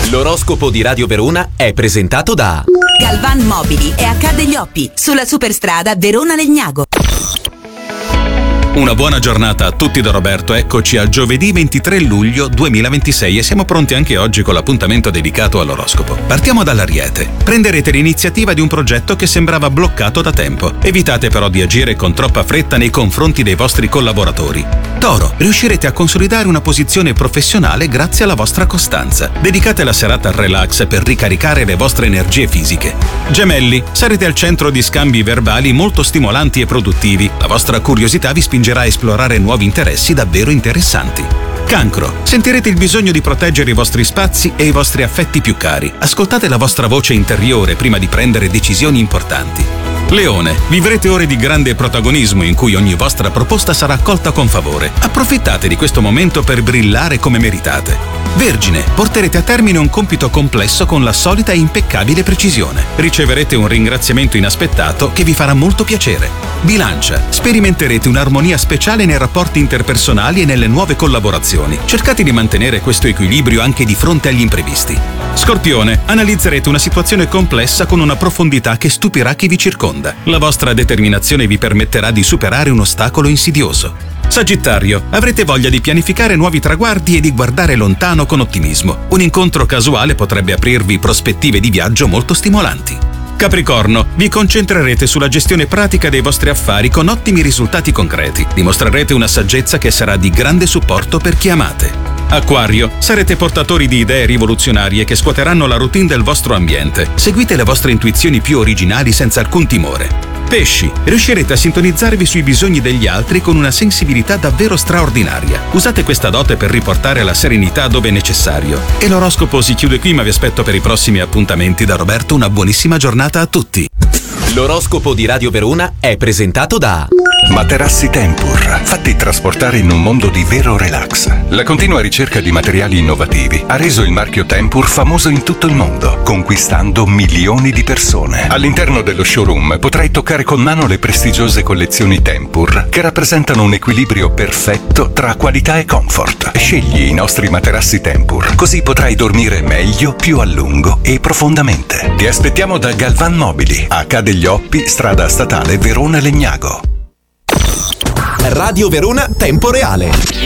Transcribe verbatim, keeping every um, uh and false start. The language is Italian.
L'oroscopo di Radio Verona è presentato da Galvan Mobili e H degli Oppi, sulla superstrada Verona-Legnago. Una buona giornata a tutti da Roberto, eccoci a giovedì ventitré luglio duemilaventisei e siamo pronti anche oggi con l'appuntamento dedicato all'oroscopo. Partiamo dall'Ariete. Prenderete l'iniziativa di un progetto che sembrava bloccato da tempo. Evitate però di agire con troppa fretta nei confronti dei vostri collaboratori. Toro, riuscirete a consolidare una posizione professionale grazie alla vostra costanza. Dedicate la serata al relax per ricaricare le vostre energie fisiche. Gemelli, sarete al centro di scambi verbali molto stimolanti e produttivi. La vostra curiosità vi spingerà a esplorare nuovi interessi davvero interessanti. Cancro, sentirete il bisogno di proteggere i vostri spazi e i vostri affetti più cari. Ascoltate la vostra voce interiore prima di prendere decisioni importanti. Leone, vivrete ore di grande protagonismo in cui ogni vostra proposta sarà accolta con favore. Approfittate di questo momento per brillare come meritate. Vergine, porterete a termine un compito complesso con la solita e impeccabile precisione. Riceverete un ringraziamento inaspettato che vi farà molto piacere. Bilancia, sperimenterete un'armonia speciale nei rapporti interpersonali e nelle nuove collaborazioni. Cercate di mantenere questo equilibrio anche di fronte agli imprevisti. Scorpione, analizzerete una situazione complessa con una profondità che stupirà chi vi circonda. La vostra determinazione vi permetterà di superare un ostacolo insidioso. Sagittario, avrete voglia di pianificare nuovi traguardi e di guardare lontano con ottimismo. Un incontro casuale potrebbe aprirvi prospettive di viaggio molto stimolanti. Capricorno, vi concentrerete sulla gestione pratica dei vostri affari con ottimi risultati concreti. Dimostrerete una saggezza che sarà di grande supporto per chi amate. Acquario, sarete portatori di idee rivoluzionarie che scuoteranno la routine del vostro ambiente. Seguite le vostre intuizioni più originali senza alcun timore. Pesci, riuscirete a sintonizzarvi sui bisogni degli altri con una sensibilità davvero straordinaria. Usate questa dote per riportare la serenità dove è necessario. E l'oroscopo si chiude qui, ma vi aspetto per i prossimi appuntamenti. Da Roberto una buonissima giornata a tutti. L'oroscopo di Radio Verona è presentato da Materassi Tempur, fatti trasportare in un mondo di vero relax. La continua ricerca di materiali innovativi ha reso il marchio Tempur famoso in tutto il mondo, conquistando milioni di persone. All'interno dello showroom potrai toccare con mano le prestigiose collezioni Tempur, che rappresentano un equilibrio perfetto tra qualità e comfort. Scegli i nostri materassi Tempur, così potrai dormire meglio, più a lungo e profondamente. Ti aspettiamo da Galvan Mobili, H degli Oppi, strada statale Verona-Legnago. Radio Verona Tempo Reale.